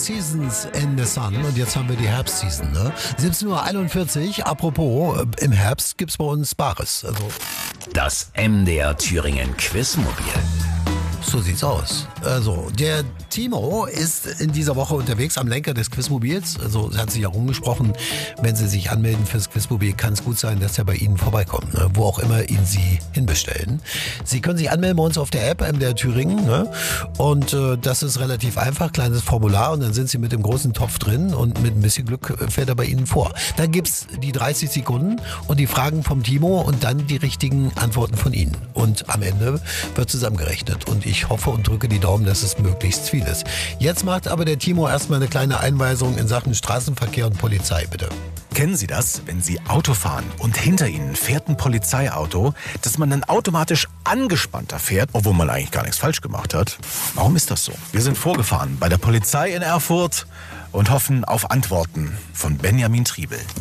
Seasons in the Sun und jetzt haben wir die Herbstseason, ne? 17:41 Uhr, apropos, im Herbst gibt's bei uns Bares, also Das MDR Thüringen Quizmobil. so sieht's aus. Also, der Timo ist in dieser Woche unterwegs am Lenker des Quizmobils. Also, es hat sich herumgesprochen, wenn Sie sich anmelden fürs Quizmobil, kann es gut sein, dass er bei Ihnen vorbeikommt, ne? Wo auch immer ihn Sie hinbestellen. Sie können sich anmelden bei uns auf der App MDR Thüringen, ne? Und das ist relativ einfach, kleines Formular und dann sind Sie mit dem großen Topf drin und mit ein bisschen Glück fährt er bei Ihnen vor. Dann gibt's die 30 Sekunden und die Fragen vom Timo und dann die richtigen Antworten von Ihnen. Und am Ende wird zusammengerechnet und ich hoffe und drücke die Daumen, dass es möglichst viel ist. Jetzt macht aber der Timo erstmal eine kleine Einweisung in Sachen Straßenverkehr und Polizei, bitte. Kennen Sie das, wenn Sie Auto fahren und hinter Ihnen fährt ein Polizeiauto, dass man dann automatisch angespannter fährt, obwohl man eigentlich gar nichts falsch gemacht hat? Warum ist das so? Wir sind vorgefahren bei der Polizei in Erfurt und hoffen auf Antworten von Benjamin Triebel.